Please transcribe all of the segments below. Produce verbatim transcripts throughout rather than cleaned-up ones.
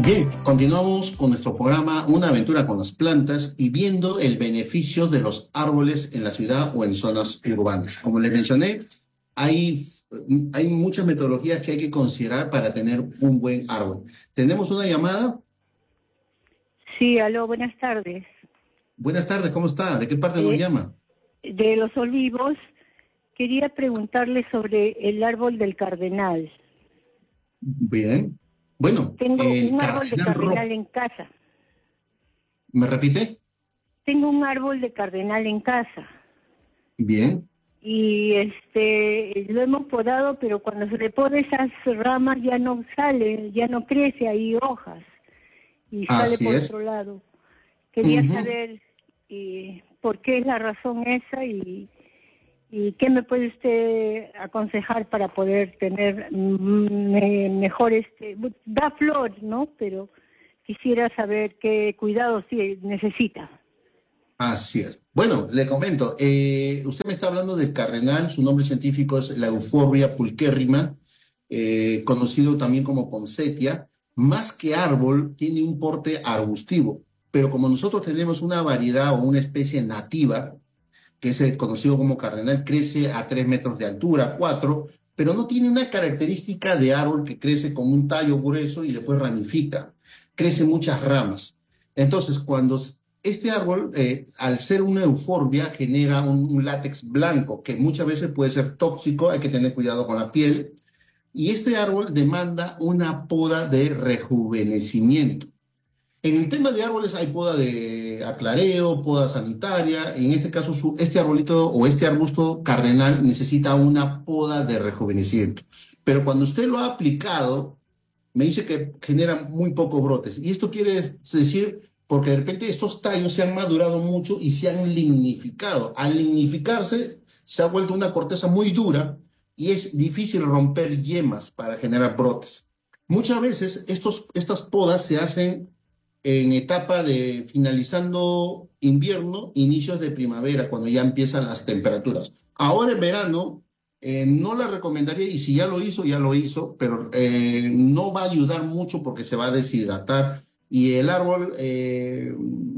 Bien, continuamos con nuestro programa Una aventura con las plantas y viendo el beneficio de los árboles en la ciudad o en zonas urbanas. Como les mencioné, hay, hay muchas metodologías que hay que considerar para tener un buen árbol. ¿Tenemos una llamada? Sí, aló, buenas tardes. Buenas tardes, ¿cómo está? ¿De qué parte nos Eh, llama? de Los Olivos, quería preguntarle sobre el árbol del cardenal. Bien. Bueno, Tengo el un árbol de cardenal rojo. cardenal en casa. ¿Me repite? Tengo un árbol de cardenal en casa. Bien. Y este lo hemos podado, pero cuando se le poda esas ramas ya no sale, ya no crece ahí hojas y sale Así por es. otro lado. Quería Ujú. saber eh, por qué es la razón esa y ¿Y qué me puede usted aconsejar para poder tener mm, me- mejor este... Da flor, ¿no? Pero quisiera saber qué cuidados sí necesita. Así es. Bueno, le comento, eh, usted me está hablando del cardenal, su nombre científico es la Euphorbia pulcherrima, eh, conocido también como poinsettia. Más que árbol, tiene un porte arbustivo, pero como nosotros tenemos una variedad o una especie nativa, que es el conocido como cardenal, crece a tres metros de altura, cuatro, pero no tiene una característica de árbol que crece con un tallo grueso y después ramifica. Crece muchas ramas. Entonces, cuando este árbol, eh, al ser una euforbia, genera un, un látex blanco que muchas veces puede ser tóxico, hay que tener cuidado con la piel. Y este árbol demanda una poda de rejuvenecimiento. En el tema de árboles hay poda de aclareo, poda sanitaria. En este caso, su- este arbolito o este arbusto cardenal necesita una poda de rejuvenecimiento. Pero cuando usted lo ha aplicado, me dice que genera muy pocos brotes. Y esto quiere decir porque de repente estos tallos se han madurado mucho y se han lignificado. Al lignificarse, se ha vuelto una corteza muy dura y es difícil romper yemas para generar brotes. Muchas veces estos, estas podas se hacen en etapa de finalizando invierno, inicios de primavera, cuando ya empiezan las temperaturas. Ahora en verano eh, no la recomendaría, y si ya lo hizo, ya lo hizo, pero eh, no va a ayudar mucho porque se va a deshidratar y el árbol, eh,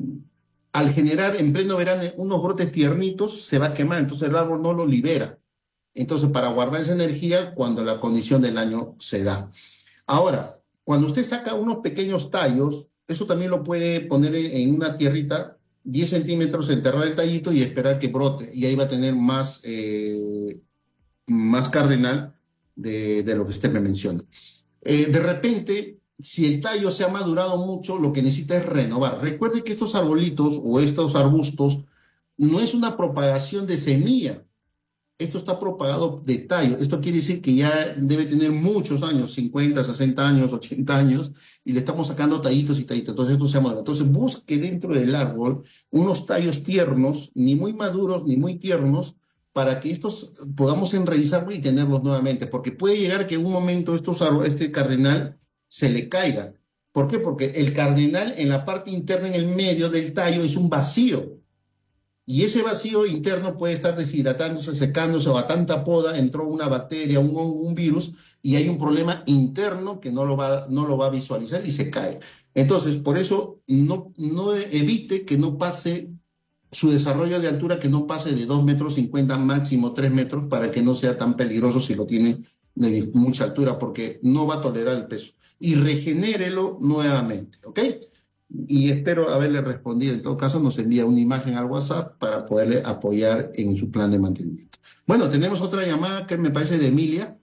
al generar en pleno verano unos brotes tiernitos, se va a quemar, entonces el árbol no lo libera. Entonces, para guardar esa energía cuando la condición del año se da. Ahora, cuando usted saca unos pequeños tallos, eso también lo puede poner en, en una tierrita, diez centímetros, enterrar el tallito y esperar que brote. Y ahí va a tener más, eh, más cardenal de, de lo que usted me menciona. Eh, de repente, si el tallo se ha madurado mucho, lo que necesita es renovar. Recuerde que estos arbolitos o estos arbustos no es una propagación de semilla, esto está propagado de tallo. Esto quiere decir que ya debe tener muchos años, cincuenta, sesenta años, ochenta años, y le estamos sacando tallitos y tallitos. Entonces esto se llama. Entonces busque dentro del árbol unos tallos tiernos, ni muy maduros ni muy tiernos, para que estos podamos enraizarlos y tenerlos nuevamente. Porque puede llegar que en un momento estos árboles, este cardenal se le caiga. ¿Por qué? Porque el cardenal en la parte interna, en el medio del tallo, es un vacío. Y ese vacío interno puede estar deshidratándose, secándose o a tanta poda entró una bacteria, un hongo, un virus y hay un problema interno que no lo va, no lo va a visualizar y se cae. Entonces, por eso no, no evite que no pase su desarrollo de altura, que no pase de dos metros cincuenta, máximo tres metros, para que no sea tan peligroso si lo tiene de mucha altura, porque no va a tolerar el peso. Y regenérelo nuevamente, ¿ok? Y espero haberle respondido. En todo caso, nos envía una imagen al WhatsApp para poderle apoyar en su plan de mantenimiento. Bueno, tenemos otra llamada que me parece de Emilia.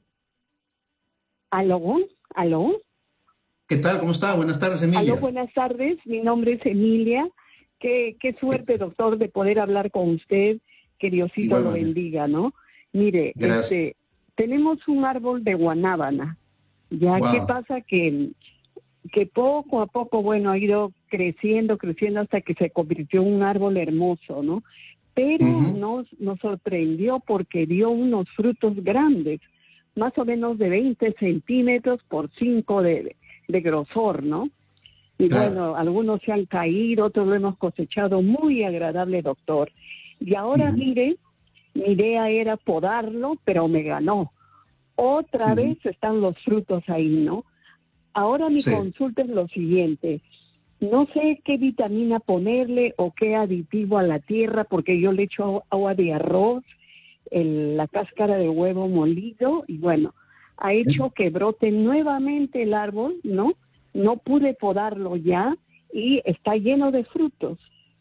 Aló, aló, ¿Qué tal? ¿Cómo está? Buenas tardes, aló, Emilia. buenas tardes. Mi nombre es Emilia. Qué, qué Eh, suerte, doctor, de poder hablar con usted. Que De Diosito igual lo manera. bendiga, ¿no? Mire, Gracias. este, tenemos un árbol de guanábana. Ya, ¿qué Wow. pasa? Que, que poco a poco, bueno, ha ido creciendo, creciendo hasta que se convirtió en un árbol hermoso, ¿no? Pero Ujú. nos, nos sorprendió porque dio unos frutos grandes, más o menos de veinte centímetros por cinco de, de grosor, ¿no? Y Claro. bueno, algunos se han caído, otros lo hemos cosechado, muy agradable, doctor. Y ahora, Ujú. mire, mi idea era podarlo, pero me ganó. Otra Ujú. vez están los frutos ahí, ¿no? Ahora mi Sí. consulta es lo siguiente. No sé qué vitamina ponerle o qué aditivo a la tierra, porque yo le echo agua de arroz, el- la cáscara de huevo molido, y bueno, ha hecho que brote nuevamente el árbol, ¿no? No pude podarlo ya y está lleno de frutos.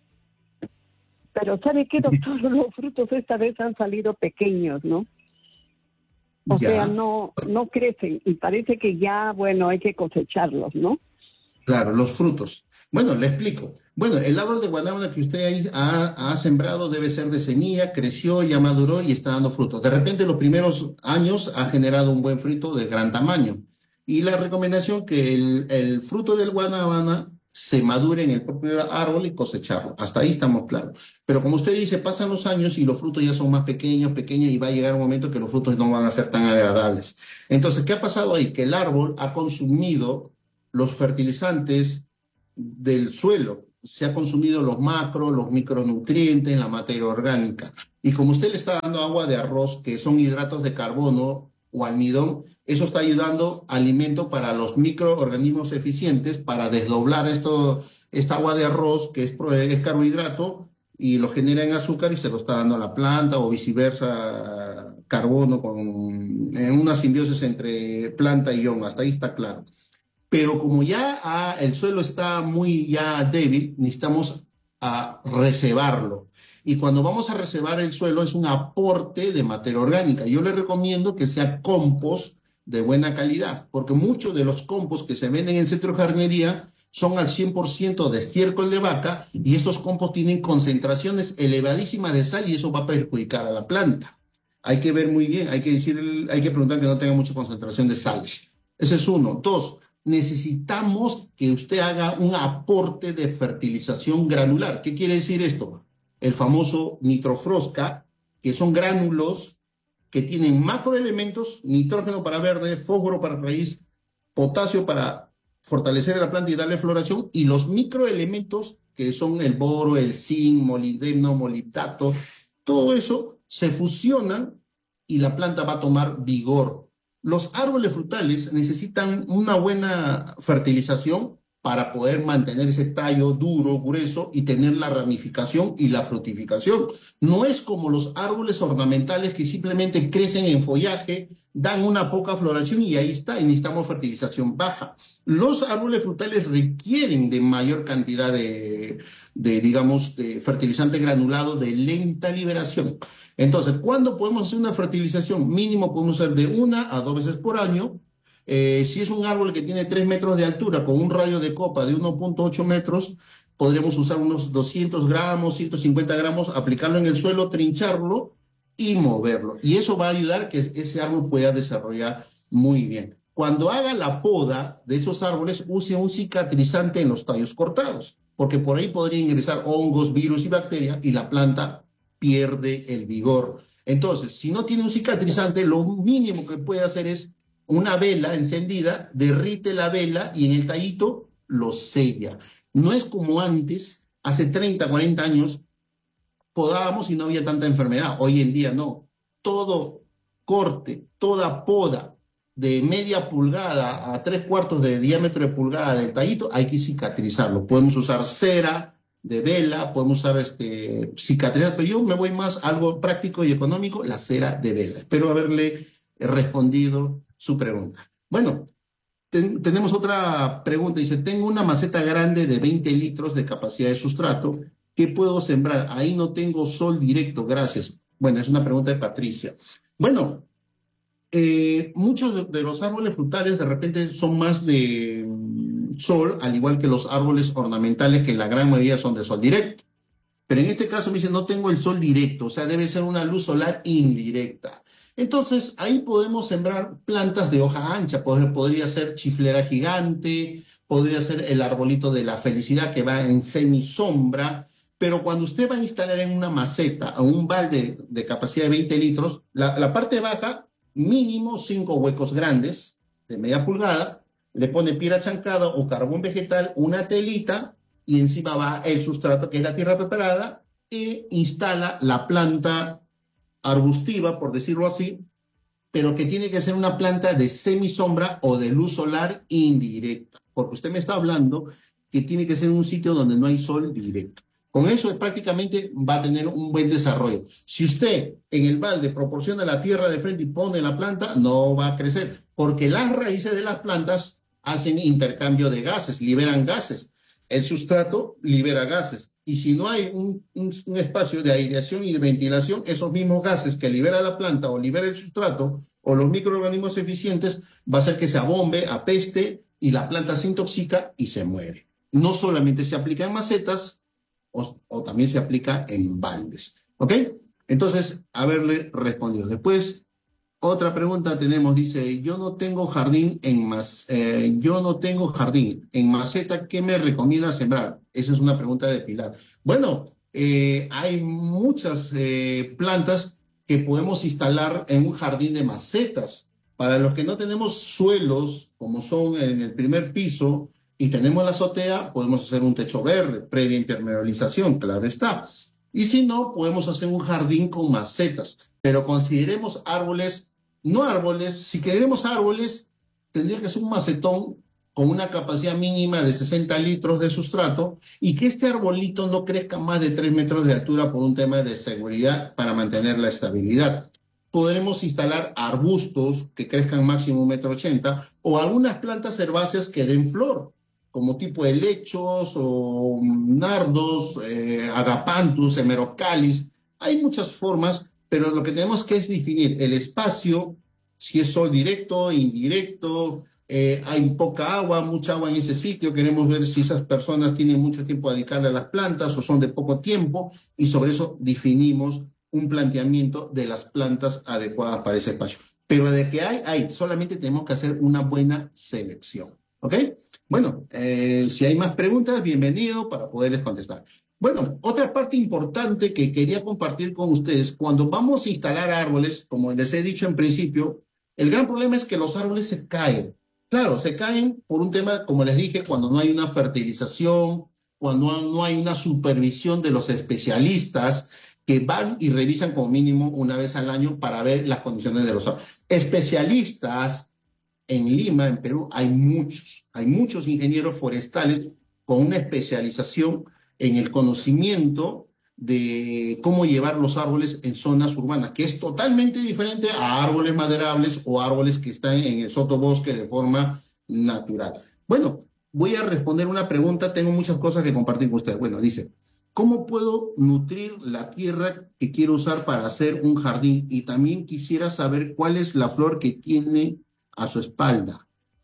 Pero ¿sabe qué, doctor? Los frutos esta vez han salido pequeños, ¿no? O sea, Ya. no, no crecen y parece que ya, bueno, hay que cosecharlos, ¿no? Claro, los frutos. Bueno, le explico. Bueno, el árbol de guanábana que usted ahí ha, ha sembrado debe ser de semilla, creció, ya maduró y está dando frutos. De repente, los primeros años ha generado un buen fruto de gran tamaño. Y la recomendación que el, el fruto del guanábana se madure en el propio árbol y cosecharlo. Hasta ahí estamos claros. Pero como usted dice, pasan los años y los frutos ya son más pequeños, pequeños, y va a llegar un momento que los frutos no van a ser tan agradables. Entonces, ¿qué ha pasado ahí? Que el árbol ha consumido los fertilizantes del suelo, se ha consumido los macro, los micronutrientes, la materia orgánica. Y como usted le está dando agua de arroz, que son hidratos de carbono o almidón, eso está ayudando alimento para los microorganismos eficientes para desdoblar esto, esta agua de arroz, que es, es carbohidrato, y lo genera en azúcar y se lo está dando a la planta o viceversa, carbono con en una simbiosis entre planta y hongo. Hasta ahí está claro. Pero como ya ah, el suelo está muy ya débil, necesitamos ah, reservarlo. Y cuando vamos a reservar el suelo es un aporte de materia orgánica. Yo le recomiendo que sea compost de buena calidad, porque muchos de los compost que se venden en centro de jardinería son al cien por ciento de estiércol de vaca, y estos compost tienen concentraciones elevadísimas de sal y eso va a perjudicar a la planta. Hay que ver muy bien, hay que decir, hay que preguntar que no tenga mucha concentración de sales. Ese es uno. Dos, necesitamos que usted haga un aporte de fertilización granular. ¿Qué quiere decir esto? El famoso nitrofrosca, que son gránulos que tienen macroelementos: nitrógeno para verde, fósforo para raíz, potasio para fortalecer la planta y darle floración, y los microelementos que son el boro, el zinc, molibdeno, molibdato. Todo eso se fusiona y la planta va a tomar vigor. Los árboles frutales necesitan una buena fertilización para poder mantener ese tallo duro, grueso, y tener la ramificación y la fructificación. No es como los árboles ornamentales que simplemente crecen en follaje, dan una poca floración y ahí está, y necesitamos fertilización baja. Los árboles frutales requieren de mayor cantidad de, de digamos, de fertilizante granulado de lenta liberación. Entonces, ¿cuándo podemos hacer una fertilización? Mínimo podemos hacer de una a dos veces por año. Eh, si es un árbol que tiene tres metros de altura con un radio de copa de uno punto ocho metros, podremos usar unos doscientos gramos, ciento cincuenta gramos, aplicarlo en el suelo, trincharlo y moverlo. Y eso va a ayudar a que ese árbol pueda desarrollar muy bien. Cuando haga la poda de esos árboles, use un cicatrizante en los tallos cortados, porque por ahí podría ingresar hongos, virus y bacterias y la planta pierde el vigor. Entonces, si no tiene un cicatrizante, lo mínimo que puede hacer es una vela encendida, derrite la vela y en el tallito lo sella. No es como antes, hace treinta, cuarenta años, podábamos y no había tanta enfermedad. Hoy en día no. Todo corte, toda poda de media pulgada a tres cuartos de diámetro de pulgada del tallito, hay que cicatrizarlo. Podemos usar cera de vela, podemos usar este, cicatrizar, pero yo me voy más a algo práctico y económico, la cera de vela. Espero haberle respondido su pregunta. Bueno, ten, tenemos otra pregunta. Dice, tengo una maceta grande de veinte litros de capacidad de sustrato. ¿Qué puedo sembrar? Ahí no tengo sol directo, gracias. Bueno, es una pregunta de Patricia. Bueno, eh, muchos de, de los árboles frutales de repente son más de mm, sol, al igual que los árboles ornamentales, que la gran mayoría son de sol directo. Pero en este caso me dice, no tengo el sol directo, o sea, debe ser una luz solar indirecta. Entonces, ahí podemos sembrar plantas de hoja ancha. Podría ser chiflera gigante, podría ser el arbolito de la felicidad que va en semisombra. Pero cuando usted va a instalar en una maceta o un balde de capacidad de veinte litros, la, la parte baja, mínimo cinco huecos grandes de media pulgada, le pone piedra chancada o carbón vegetal, una telita, y encima va el sustrato, que es la tierra preparada, e instala la planta arbustiva, por decirlo así, pero que tiene que ser una planta de semisombra o de luz solar indirecta, porque usted me está hablando que tiene que ser en un sitio donde no hay sol directo. Con eso prácticamente va a tener un buen desarrollo. Si usted en el balde proporciona la tierra de frente y pone la planta, no va a crecer, porque las raíces de las plantas hacen intercambio de gases, liberan gases. El sustrato libera gases. Y si no hay un, un, un espacio de aireación y de ventilación, esos mismos gases que libera la planta o libera el sustrato o los microorganismos eficientes va a hacer que se abombe, apeste y la planta se intoxica y se muere. No solamente se aplica en macetas, o, o también se aplica en baldes. ¿Ok? Entonces, haberle respondido. Después, otra pregunta tenemos, dice, yo no tengo jardín en mas, eh, yo no tengo jardín en maceta, ¿qué me recomienda sembrar? Esa es una pregunta de Pilar. Bueno, eh, hay muchas eh, plantas que podemos instalar en un jardín de macetas. Para los que no tenemos suelos, como son en el primer piso, y tenemos la azotea, podemos hacer un techo verde, previa impermeabilización, claro está. Y si no, podemos hacer un jardín con macetas. Pero consideremos árboles, no árboles, si queremos árboles, tendría que ser un macetón con una capacidad mínima de sesenta litros de sustrato y que este arbolito no crezca más de tres metros de altura por un tema de seguridad para mantener la estabilidad. Podremos instalar arbustos que crezcan máximo un metro ochenta o algunas plantas herbáceas que den flor, como tipo helechos o nardos, eh, agapanthus, hemerocalis. Hay muchas formas, pero lo que tenemos que es definir el espacio, si es sol directo, indirecto, eh, hay poca agua, mucha agua en ese sitio, queremos ver si esas personas tienen mucho tiempo a dedicarle a las plantas o son de poco tiempo, y sobre eso definimos un planteamiento de las plantas adecuadas para ese espacio. Pero de que hay, hay, solamente tenemos que hacer una buena selección. ¿Ok? Bueno, eh, si hay más preguntas, bienvenido para poderles contestar. Bueno, otra parte importante que quería compartir con ustedes, cuando vamos a instalar árboles, como les he dicho en principio, el gran problema es que los árboles se caen. Claro, se caen por un tema, como les dije, cuando no hay una fertilización, cuando no hay una supervisión de los especialistas que van y revisan como mínimo una vez al año para ver las condiciones de los árboles. Especialistas en Lima, en Perú, hay muchos, hay muchos ingenieros forestales con una especialización en el conocimiento de cómo llevar los árboles en zonas urbanas, que es totalmente diferente a árboles maderables o árboles que están en el sotobosque de forma natural. Bueno, voy a responder una pregunta, tengo muchas cosas que compartir con ustedes. Bueno, dice, ¿cómo puedo nutrir la tierra que quiero usar para hacer un jardín? Y también quisiera saber cuál es la flor que tiene a su espalda.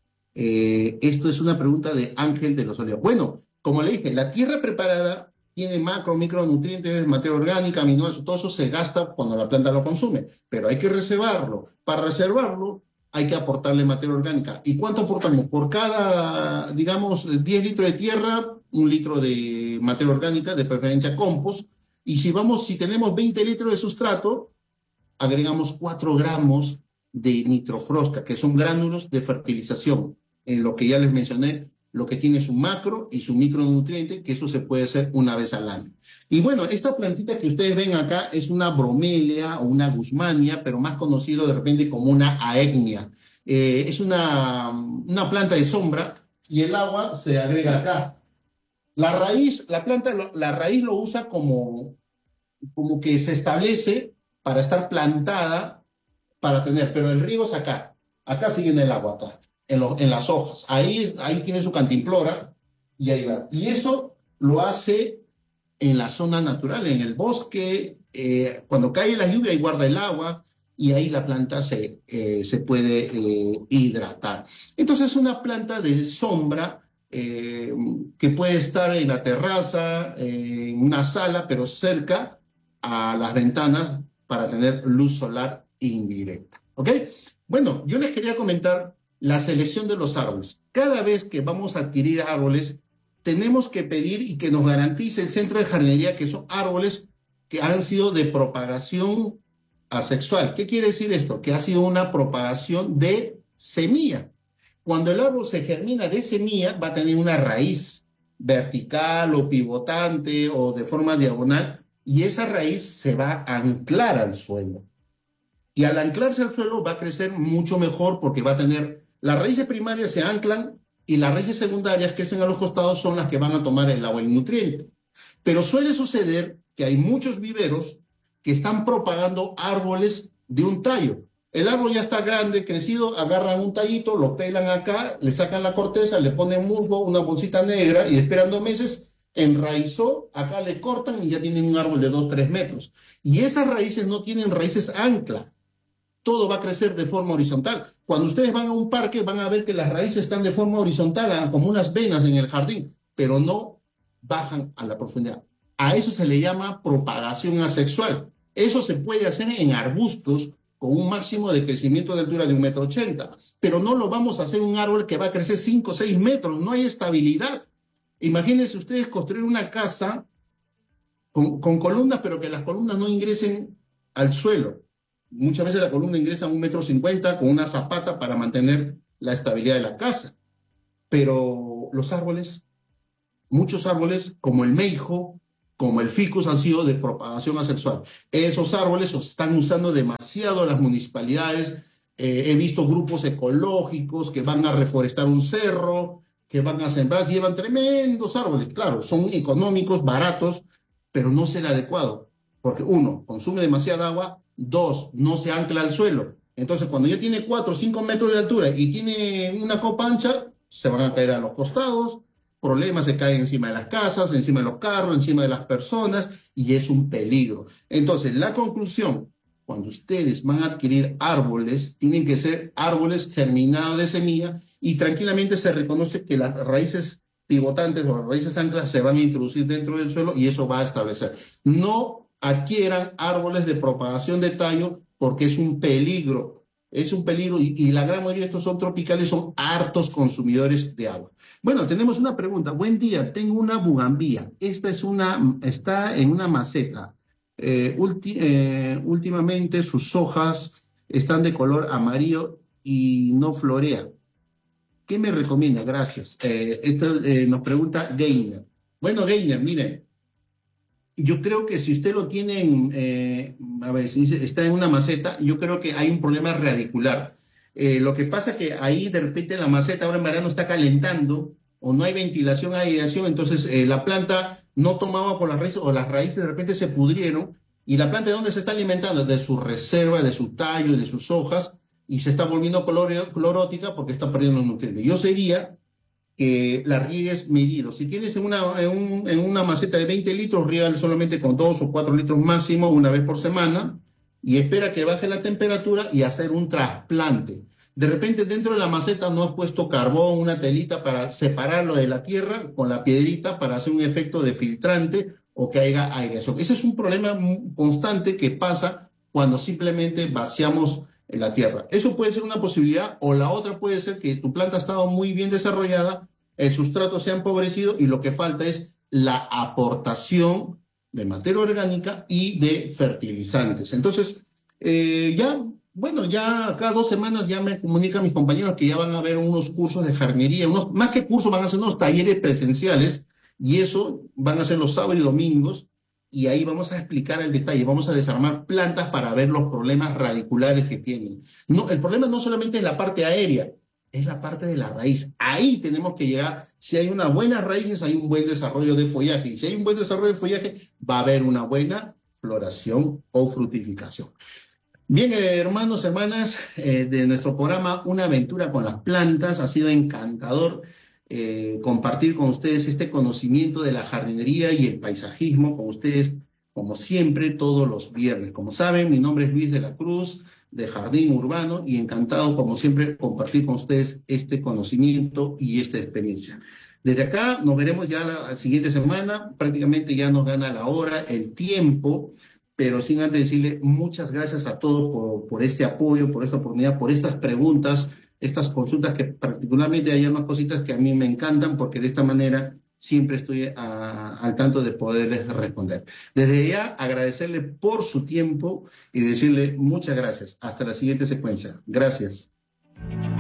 Eh, esto es una pregunta de Ángel de los Olivos. Bueno, como le dije, la tierra preparada tiene macro, micronutrientes, materia orgánica, aminoácidos, todo eso se gasta cuando la planta lo consume, pero hay que reservarlo. Para reservarlo hay que aportarle materia orgánica. ¿Y cuánto aportamos? Por cada, digamos, diez litros de tierra, un litro de materia orgánica, de preferencia compost, y si vamos, si tenemos veinte litros de sustrato, agregamos cuatro gramos de nitrofrosca, que son gránulos de fertilización, en lo que ya les mencioné, lo que tiene su macro y su micronutriente, que eso se puede hacer una vez al año. Y bueno, esta plantita que ustedes ven acá es una bromelia o una guzmania, pero más conocido de repente como una aegnia. Eh, es una, una planta de sombra y el agua se agrega acá. La raíz, la planta, la raíz lo usa como, como que se establece para estar plantada, para tener, pero el riego es acá. Acá sigue en el agua, acá. En, lo, en las hojas. Ahí, ahí tiene su cantimplora y ahí va. Y eso lo hace en la zona natural, en el bosque. Eh, cuando cae la lluvia, ahí guarda el agua y ahí la planta se, eh, se puede eh, hidratar. Entonces es una planta de sombra eh, que puede estar en la terraza, eh, en una sala, pero cerca a las ventanas para tener luz solar indirecta. ¿Ok? Bueno, yo les quería comentar la selección de los árboles. Cada vez que vamos a adquirir árboles, tenemos que pedir y que nos garantice el centro de jardinería que son árboles que han sido de propagación asexual. ¿Qué quiere decir esto? Que ha sido una propagación de semilla. Cuando el árbol se germina de semilla, va a tener una raíz vertical o pivotante o de forma diagonal, y esa raíz se va a anclar al suelo. Y al anclarse al suelo va a crecer mucho mejor porque va a tener, las raíces primarias se anclan y las raíces secundarias que crecen a los costados son las que van a tomar el agua y el nutriente. Pero suele suceder que hay muchos viveros que están propagando árboles de un tallo. El árbol ya está grande, crecido, agarran un tallito, lo pelan acá, le sacan la corteza, le ponen musgo, una bolsita negra y esperan dos meses, enraizó, acá le cortan y ya tienen un árbol de dos, tres metros. Y esas raíces no tienen raíces ancla. Todo va a crecer de forma horizontal. Cuando ustedes van a un parque van a ver que las raíces están de forma horizontal, como unas venas en el jardín, pero no bajan a la profundidad. A eso se le llama propagación asexual. Eso se puede hacer en arbustos con un máximo de crecimiento de altura de un metro ochenta, pero no lo vamos a hacer un árbol que va a crecer cinco o seis metros, no hay estabilidad. Imagínense ustedes construir una casa con, con columnas, pero que las columnas no ingresen al suelo. Muchas veces la columna ingresa a un metro cincuenta con una zapata para mantener la estabilidad de la casa. Pero los árboles, muchos árboles, como el meijo, como el ficus, han sido de propagación asexual. Esos árboles los están usando demasiado las municipalidades. Eh, he visto grupos ecológicos que van a reforestar un cerro, que van a sembrar, llevan tremendos árboles. Claro, son económicos, baratos, pero no es el adecuado. Porque uno, consume demasiada agua. Dos, no se ancla al suelo. Entonces, cuando ya tiene cuatro o cinco metros de altura y tiene una copa ancha, se van a caer a los costados, problemas se caen encima de las casas, encima de los carros, encima de las personas, y es un peligro. Entonces, la conclusión, cuando ustedes van a adquirir árboles, tienen que ser árboles germinados de semilla, y tranquilamente se reconoce que las raíces pivotantes o las raíces anclas se van a introducir dentro del suelo y eso va a establecer. No adquieran árboles de propagación de tallo porque es un peligro, es un peligro y, y la gran mayoría de estos son tropicales, son hartos consumidores de agua. Bueno, tenemos una pregunta. Buen día, tengo una bugambía. Esta es una, está en una maceta. Eh, ulti, eh, últimamente sus hojas están de color amarillo y no florea. ¿Qué me recomienda? Gracias. Eh, esto eh, nos pregunta Gainer. Bueno, Gainer, miren. Yo creo que si usted lo tiene en, eh, a ver, si está en una maceta, yo creo que hay un problema radicular. Eh, lo que pasa es que ahí de repente la maceta ahora en verano está calentando o no hay ventilación, aireación, entonces eh, la planta no toma agua por las raíces o las raíces de repente se pudrieron y la planta ¿de dónde se está alimentando? De su reserva, de su tallo, de sus hojas y se está volviendo cloro, clorótica porque está perdiendo los nutrientes. Yo sería que la riegues medido. Si tienes en una, en, un, en una maceta de veinte litros, riégale solamente con dos o cuatro litros máximo una vez por semana y espera que baje la temperatura y hacer un trasplante. De repente dentro de la maceta no has puesto carbón, una telita para separarlo de la tierra con la piedrita para hacer un efecto de filtrante o que haya aireación. Ese es un problema constante que pasa cuando simplemente vaciamos en la tierra. Eso puede ser una posibilidad o la otra puede ser que tu planta ha estado muy bien desarrollada, el sustrato se ha empobrecido y lo que falta es la aportación de materia orgánica y de fertilizantes. Entonces, eh, ya, bueno, ya cada dos semanas ya me comunican mis compañeros que ya van a haber unos cursos de jardinería, unos, más que cursos van a ser unos talleres presenciales y eso van a ser los sábados y domingos. Y ahí vamos a explicar el detalle, vamos a desarmar plantas para ver los problemas radiculares que tienen. No, el problema no solamente es la parte aérea, es la parte de la raíz. Ahí tenemos que llegar. Si hay unas buenas raíces, hay un buen desarrollo de follaje. Y si hay un buen desarrollo de follaje, va a haber una buena floración o fructificación. Bien, eh, hermanos, hermanas, eh, de nuestro programa Una aventura con las plantas, ha sido encantador Eh, compartir con ustedes este conocimiento de la jardinería y el paisajismo con ustedes, como siempre, todos los viernes. Como saben, mi nombre es Luis de la Cruz, de Jardín Urbano, y encantado, como siempre, compartir con ustedes este conocimiento y esta experiencia. Desde acá nos veremos ya la, la siguiente semana, prácticamente ya nos gana la hora, el tiempo, pero sin antes decirle muchas gracias a todos por, por este apoyo, por esta oportunidad, por estas preguntas, estas consultas que particularmente hay unas cositas que a mí me encantan porque de esta manera siempre estoy a, al tanto de poderles responder. Desde ya agradecerle por su tiempo y decirle muchas gracias. Hasta la siguiente secuencia. Gracias.